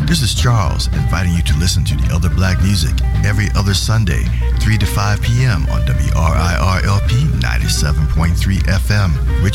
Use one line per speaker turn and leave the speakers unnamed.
This is Charles, inviting you to listen to the Other Black Music every other Sunday, 3 to 5 p.m. on WRIRLP 97.3 FM, which